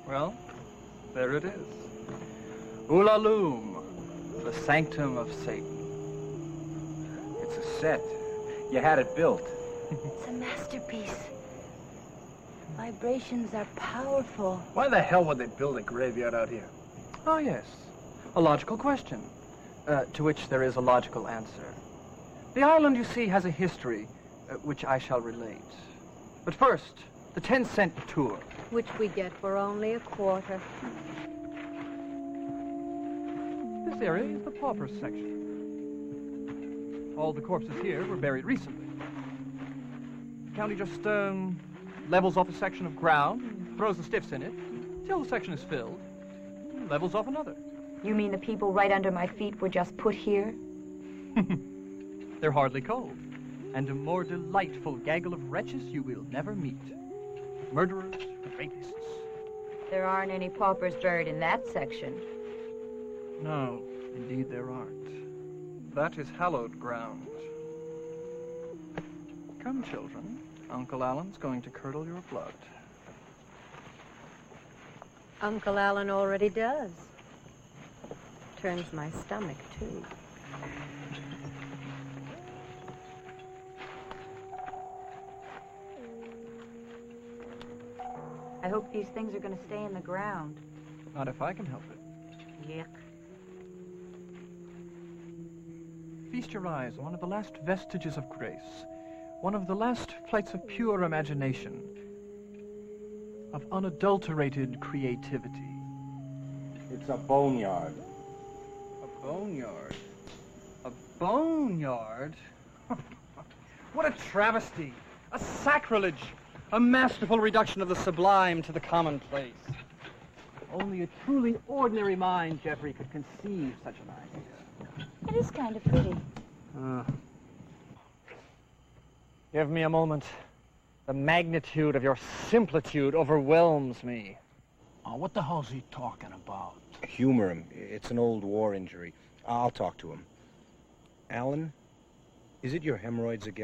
Well, there it is. Ulalume, the sanctum of Satan. It's a set. You had it built. It's a masterpiece. Vibrations are powerful. Why the hell would they build a graveyard out here? Oh, yes. A logical question, to which there is a logical answer. The island, you see, has a history, which I shall relate. But first, the 10-cent tour. Which we get for only a quarter. This area is the paupers section. All the corpses here were buried recently. The county just levels off a section of ground, throws the stiffs in it, till the section is filled, and levels off another. You mean the people right under my feet were just put here? They're hardly cold, and a more delightful gaggle of wretches you will never meet. Murderers, rapists. There aren't any paupers buried in that section. No, indeed there aren't. That is hallowed ground. Come, children. Uncle Alan's going to curdle your blood. Uncle Alan already does. Turns my stomach, too. I hope these things are going to stay in the ground. Not if I can help it. Yuck. Feast your eyes on one of the last vestiges of grace, one of the last flights of pure imagination, of unadulterated creativity. It's a boneyard. A boneyard? A boneyard? What a travesty! A sacrilege! A masterful reduction of the sublime to the commonplace. Only a truly ordinary mind, Jeffrey, could conceive such an idea. It is kind of pretty. Give me a moment. The magnitude of your similitude overwhelms me. Oh, what the hell's he talking about? Humor him. It's an old war injury. I'll talk to him. Alan, is it your hemorrhoids again?